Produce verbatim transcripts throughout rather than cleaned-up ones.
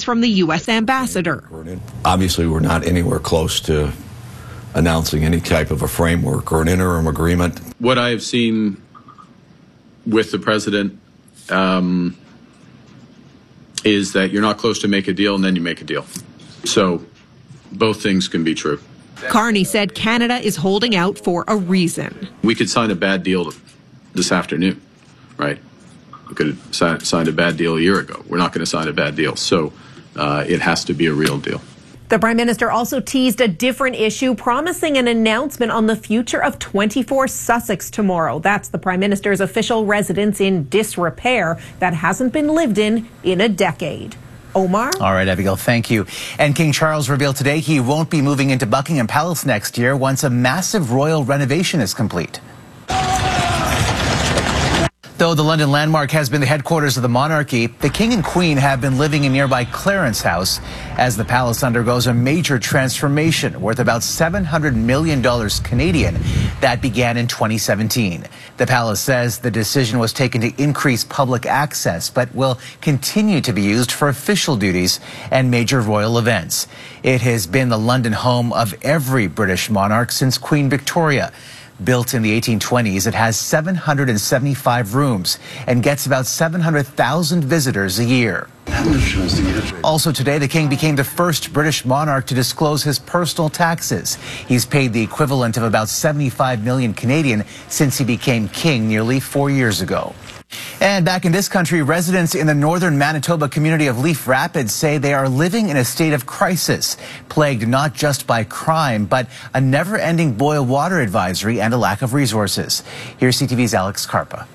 from the U S ambassador. Obviously, we're not anywhere close to announcing any type of a framework or an interim agreement. What I have seen with the president um, is that you're not close to make a deal and then you make a deal. So both things can be true. Carney said Canada is holding out for a reason. We could sign a bad deal this afternoon, right? We could have si- signed a bad deal a year ago. We're not going to sign a bad deal. So uh, it has to be a real deal. The Prime Minister also teased a different issue, promising an announcement on the future of twenty-four Sussex tomorrow. That's the Prime Minister's official residence in disrepair that hasn't been lived in in a decade. Omar? All right, Abigail, thank you. And King Charles revealed today he won't be moving into Buckingham Palace next year once a massive royal renovation is complete. Though the London landmark has been the headquarters of the monarchy, the King and Queen have been living in nearby Clarence House as the palace undergoes a major transformation worth about seven hundred million dollars Canadian that began in twenty seventeen. The palace says the decision was taken to increase public access, but will continue to be used for official duties and major royal events. It has been the London home of every British monarch since Queen Victoria. Built in the eighteen twenties, it has seven hundred seventy-five rooms and gets about seven hundred thousand visitors a year. Also today, the King became the first British monarch to disclose his personal taxes. He's paid the equivalent of about seventy-five million Canadian since he became king nearly four years ago. And back in this country, residents in the northern Manitoba community of Leaf Rapids say they are living in a state of crisis, plagued not just by crime, but a never-ending boil water advisory and a lack of resources. Here's C T V's Alex Carpa.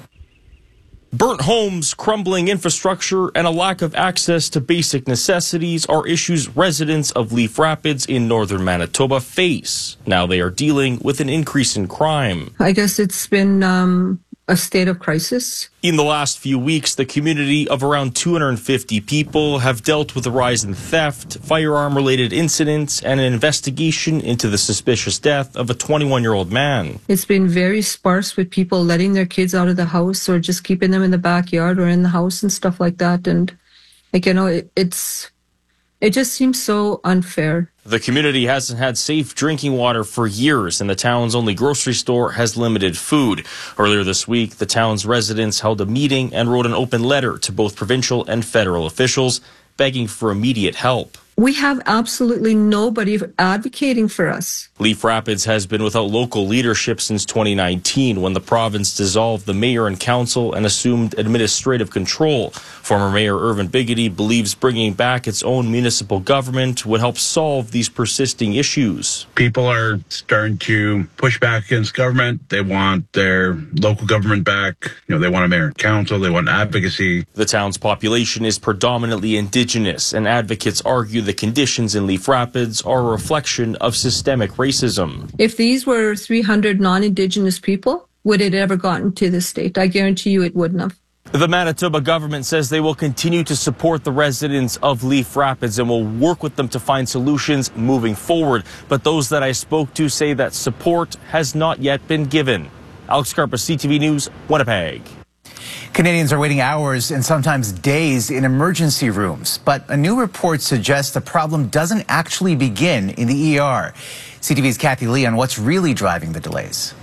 Burnt homes, crumbling infrastructure, and a lack of access to basic necessities are issues residents of Leaf Rapids in northern Manitoba face. Now they are dealing with an increase in crime. I guess it's been um, a state of crisis. In the last few weeks, the community of around two hundred fifty people have dealt with a rise in theft, firearm-related incidents, and an investigation into the suspicious death of a twenty-one-year-old man. It's been very sparse with people letting their kids out of the house or just keeping them in the backyard or in the house and stuff like that. And, like, you know, it, it's, it just seems so unfair. The community hasn't had safe drinking water for years, and the town's only grocery store has limited food. Earlier this week, the town's residents held a meeting and wrote an open letter to both provincial and federal officials, begging for immediate help. We have absolutely nobody advocating for us. Leaf Rapids has been without local leadership since twenty nineteen, when the province dissolved the mayor and council and assumed administrative control. Former Mayor Irvin Biggity believes bringing back its own municipal government would help solve these persisting issues. People are starting to push back against government. They want their local government back. You know, they want a mayor and council. They want advocacy. The town's population is predominantly Indigenous, and advocates argue the conditions in Leaf Rapids are a reflection of systemic racism. If these were three hundred non-Indigenous people, would it ever gotten to this state? I guarantee you it wouldn't have. The Manitoba government says they will continue to support the residents of Leaf Rapids and will work with them to find solutions moving forward. But those that I spoke to say that support has not yet been given. Alex Carpa, C T V News, Winnipeg. Canadians are waiting hours and sometimes days in emergency rooms, but a new report suggests the problem doesn't actually begin in the E R. C T V's Kathy Lee on what's really driving the delays.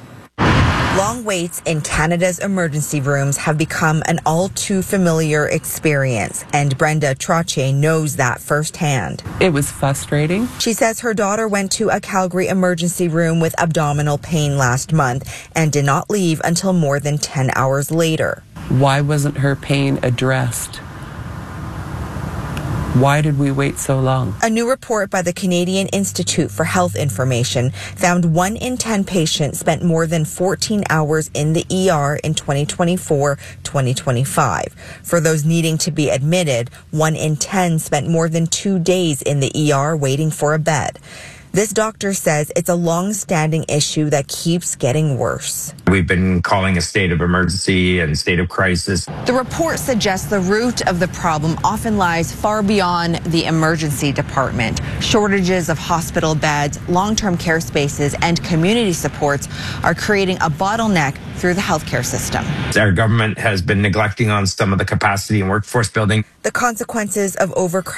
Long waits in Canada's emergency rooms have become an all too familiar experience, and Brenda Trottier knows that firsthand. It was frustrating. She says her daughter went to a Calgary emergency room with abdominal pain last month and did not leave until more than ten hours later. Why wasn't her pain addressed? Why did we wait so long? A new report by the Canadian Institute for Health Information found one in ten patients spent more than fourteen hours in the E R in twenty twenty-four twenty twenty-five. For those needing to be admitted, one in ten spent more than two days in the E R waiting for a bed. This doctor says it's a long-standing issue that keeps getting worse. We've been calling a state of emergency and state of crisis. The report suggests the root of the problem often lies far beyond the emergency department. Shortages of hospital beds, long-term care spaces, and community supports are creating a bottleneck through the healthcare system. Our government has been neglecting on some of the capacity and workforce building. The consequences of overcrowding